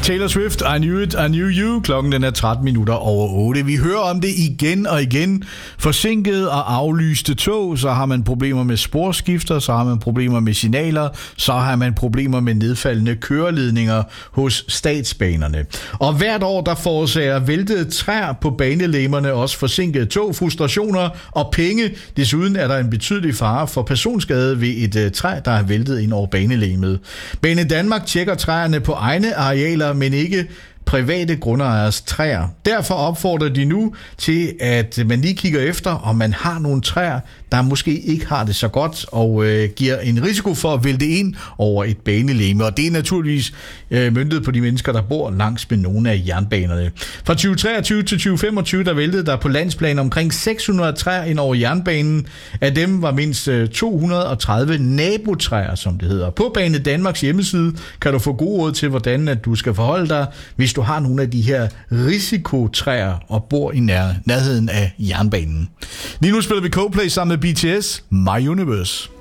Taylor Swift, I Knew It, I Knew You. Klokken den er 13 minutter over 8. Vi hører om det igen og igen. Forsinkede og aflyste tog, så har man problemer med sporskifter, så har man problemer med signaler, så har man problemer med nedfaldende køreledninger hos statsbanerne. Og hvert år, der forårsager væltede træer på banelemerne også forsinkede tog, frustrationer og penge. Desuden er der en betydelig fare for personskade ved et træ, der er væltet ind over banelegemet. Banedanmark tjekker træerne på egne arealer, men ikke private grundejers træer. Derfor opfordrer de nu til, at man lige kigger efter, om man har nogle træer, der måske ikke har det så godt, og giver en risiko for at vælte ind over et banelegeme. Og det er naturligvis møntet på de mennesker, der bor langs med nogle af jernbanerne. Fra 2023 til 2025, der væltede der på landsplan omkring 600 træer ind over jernbanen. Af dem var mindst 230 nabotræer, som det hedder. På Banedanmarks hjemmeside kan du få gode råd til, hvordan at du skal forholde dig, hvis du har nogle af de her risikotræer og bor i nærheden af jernbanen. Lige nu spiller vi Coldplay sammen med BTS, My Universe.